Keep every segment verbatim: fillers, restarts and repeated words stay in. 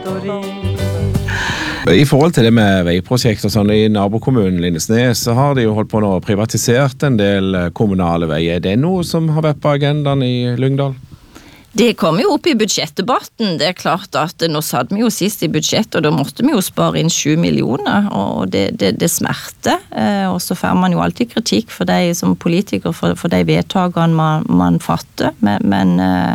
I forhold til det med veiprosjekter sånn, i nabokommunen Lindesnes, så har de jo holdt på nå og privatisert en del kommunale veier. Er det noe som har vært på agendaen i Lyngdal? Det kom jo opp i budsjettdebatten. Det er klart at nå satt vi jo sist i budsjett, og da måtte vi jo spare inn sju millioner, og det, det, det smerte. Og så får man jo alltid kritikk for de som politiker, for, for de vedtakene man, man fatter, men, men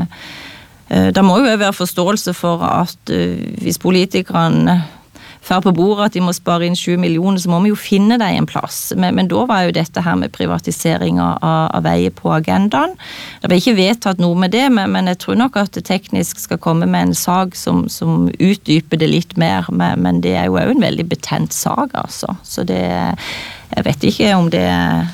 det må jo være forståelse for at hvis politikerne fer på bordet at de må spare inn sju millioner, så må vi jo finne det i en plass. Men, men da var jo dette her med privatisering av, av veier på agendaen. Det var ikke vedtatt noe med det, men, men jeg tror nok at det teknisk skal komme med en sag som, som utdyper det litt mer, men, men det er jo også en veldig betent sag, altså. Så det, jeg vet ikke om det,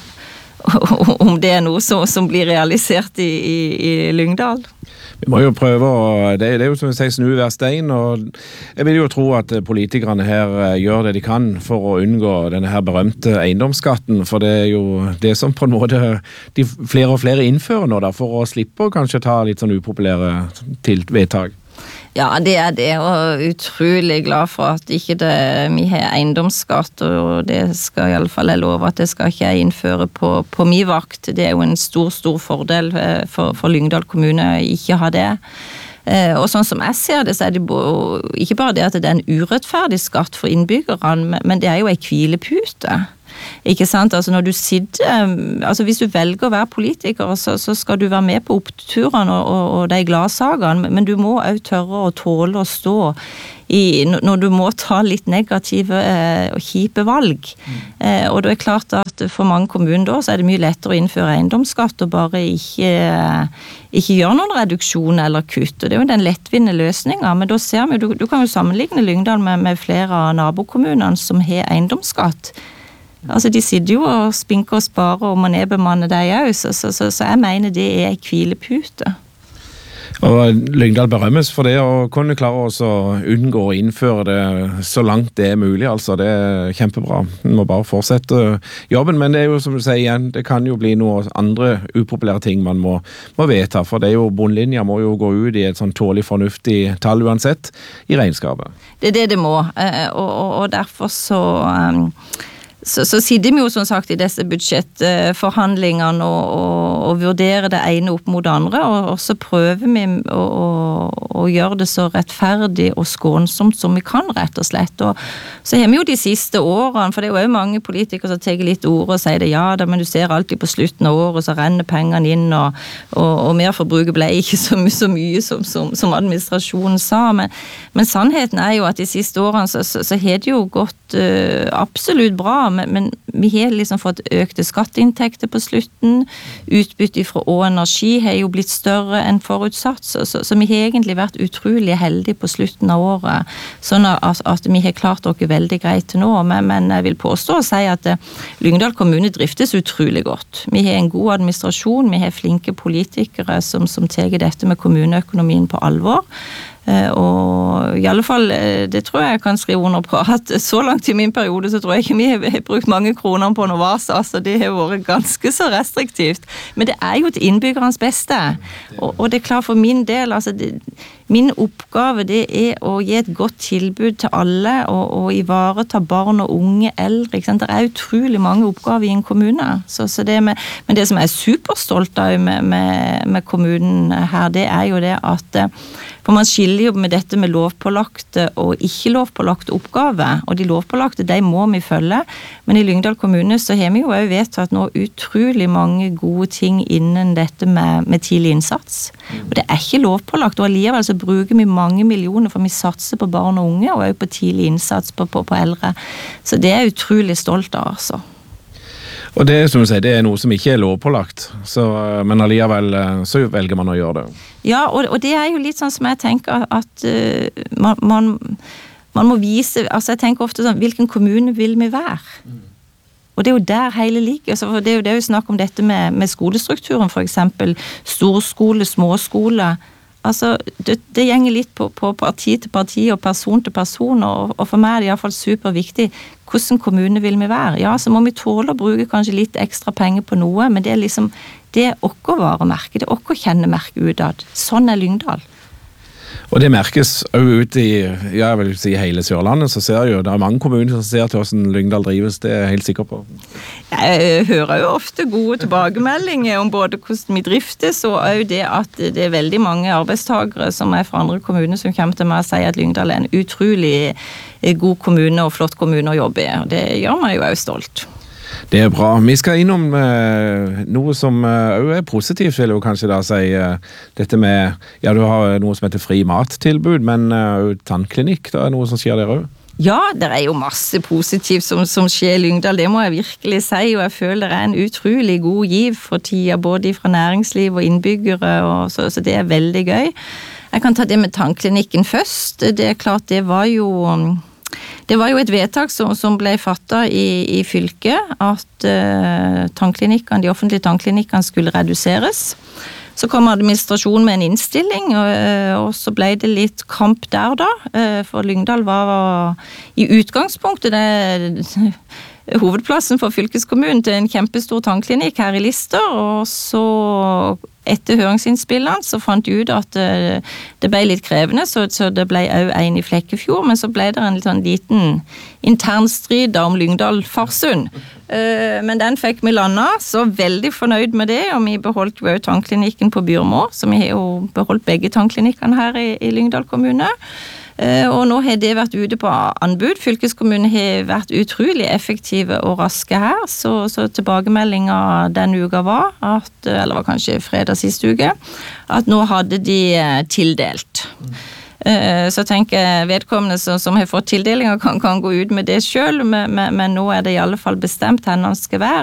om det er noe som, som blir realisert i, i, i Lyngdal. Vi må jo prøve, og det, det er jo som vi sier snu hver stein, og jeg vil jo tro at politikerne her gjør det de kan for å unngå denne her berømte eiendomsskatten, for det er jo det som på en måte de flere og flere innfører nå da, for å slippe å kanskje ta litt sånn upopulære til vedtak. Ja, det er det, og utrolig glad for at ikke det, vi har eiendomsskatt, og det skal i alle fall jeg love at det skal ikke jeg innføre på, på min vakt. Det er jo en stor, stor fordel for, for Lyngdal kommune å ikke ha det. Og sånn som jeg ser det, så er det ikke bare det at det er en urettferdig skatt for innbyggerne, men det er jo en hvilepute. Ikke sant? Altså når du sitter, altså hvis du velger å være politiker, så, så skal du være med på oppturene og, og, og de gladsagene, men du må også tørre å tåle å stå i, når du må ta litt negative eh, og kjipe valg. Mm. Eh, og det er klart at for mange kommuner da, så er det mye lettere å innføre eiendomsskatt og bare ikke, ikke gjøre noen reduksjon eller kutt. Og det er jo den lettvinne løsningen, men da ser vi, du, du kan jo sammenligne Lyngdal med, med flere av nabokommunene som har eiendomsskatt. Altså de sitter jo og spinker og sparer om å nedbemanne deg også, så, så, så jeg mener det er en hvilepute. Og Lyngdal berømmes for det, og kunne klare oss å unngå å innføre det så langt det er mulig, altså det er kjempebra. Vi må bare fortsette jobben, men det er jo som du sier igjen, det kan jo bli noen andre upopulære ting man må, må vedta, for det er jo bondlinja må jo gå ut i et sånn tålig fornuftig tall uansett i regnskapet. Det er det det må, og, og, og derfor så... Um Så, så sitter vi jo som sagt i disse budsjettforhandlingene og, og, og vurderer det ene opp mot det andre, og, og så prøver vi å, å, å gjøre det så rettferdig og skånsomt som vi kan, rett og slett. Og så har vi jo de siste årene, for det er jo også mange politikere som tar litt ord og sier det, ja da, men du ser alltid på slutten av året, så renner pengene inn, og, og, og merforbruket ble ikke så, så mye som, som, som administrasjonen sa, men, men sannheten er jo at de siste årene så, så, så har det jo gått uh, absolutt bra, Men, men vi har liksom fått økte skatteinntekter på slutten, utbytte fra Å Energi har jo blitt større enn forutsatt, så, så, så vi har egentlig vært utrolig heldige på slutten av året, sånn at, at vi har klart dere veldig greit til nå, men, men jeg vil påstå å si at Lyngdal kommune driftes utrolig godt. Vi har en god administrasjon, vi har flinke politikere som, som tar dette med kommuneøkonomien på alvor, og i alle fall, det tror jeg jeg kan skrive under på, at så langt i min periode så tror jeg ikke vi har, har brukt mange kroner på noe vasa, altså det har vært ganske så restriktivt, men det er jo til innbyggernes beste, og, og det er klart for min del, altså det, min oppgave det er å gi et godt tilbud til alle, og, og ivareta barn og unge, eldre, ikke sant? Det er utrolig mange oppgaver i en kommune, så, så det med, men det som jeg er superstolt av med, med, med kommunen her, det er jo det at for man skiller jo med dette med lovpålagte og ikke lovpålagte oppgaver, og de lovpålagte, de må vi følge, men i Lyngdal kommune så har vi jo også vedtatt nå utrolig mange gode ting innen dette med, med tidlig innsats, og det er ikke lovpålagt, og alligevel så bruker vi mange millioner, for vi satser på barn og unge, og også på tidlig innsats på, på, på eldre, så det er jeg utrolig stolt av, altså. Og det, som du sier, det er noe som ikke er lovpålagt, så, men alligevel så velger man å gjøre det. Ja, og, og det er jo litt sånn som jeg tenker at uh, man, man, man må vise, altså jeg tenker ofte sånn, hvilken kommune vil vi være? Mm. Og det er jo der hele ligger, så det er jo det vi snakker om dette med, med skolestrukturen, for eksempel storskole, småskole, altså det, det gjenger litt på, på parti til parti og person til person, og, og for meg er det i hvert fall superviktig, hvordan kommune vil vi være? Ja, så må vi tåle å bruke kanskje litt ekstra penger på noe, men det er liksom, det er okker varemerke, det er okker kjennemerke utad. Sånn er Lyngdal. Og det merkes også ut i, ja, jeg vil si hele Sørlandet, så ser jeg jo, det er mange kommuner som ser til hvordan Lyngdal drives, det er jeg helt sikker på. Jeg hører jo ofte gode tilbakemeldinger om både hvordan vi driftes, og også det at det er veldig mange arbeidstagere som er fra andre kommuner som kommer til meg og sier at Lyngdal er en utrolig god kommune og flott kommune å jobbe i, og det gjør meg jo også stolt. Det er bra. Vi skal innom eh, noe som også eh, er positivt, vil jeg kanskje da si. Eh, dette med, ja, du har noe som heter fri mattilbud, men eh, tannklinikk, det er noe som skjer der også? Ja, det er jo masse positivt som, som skjer i Lyngdal, det må jeg virkelig si, og jeg føler det er en utrolig god giv for tida, både fra næringsliv og innbyggere, og så, så det er veldig gøy. Jeg kan ta det med tannklinikken først. Det er klart, det var jo... Det var jo et vedtak som, som ble fattet i, i fylket, at uh, tannklinikkene, de offentlige tannklinikkene skulle reduseres. Så kom administrasjonen med en innstilling, og, og så ble det litt kamp der da, for Lyngdal var i utgangspunktet det, hovedplassen for fylkeskommunen til en kjempestor tannklinikk her i Lister, og så etter høringsinnspillene så fant de ut at det ble litt krevende, så, så det ble også en i Flekkefjord, men så ble det en sånn liten intern strid om Lyngdal-Farsund. Men den fikk vi landet, så veldig fornøyd med det, og vi beholdt jo tannklinikken på Byrmo, så vi har jo beholdt begge tannklinikkene her i, i Lyngdal kommune. Og nå har det vært ute på anbud. Fylkeskommunen har vært utrolig effektive og raske her, så, så tilbakemeldingen denne uka var, at, eller var kanskje fredag siste uke, at nå hadde de tildelt. Så tenker jeg vedkommende som, som har fått tildelinger kan, kan gå ut med det selv, men, men, men nå er det i alle fall bestemt hvor han skal være.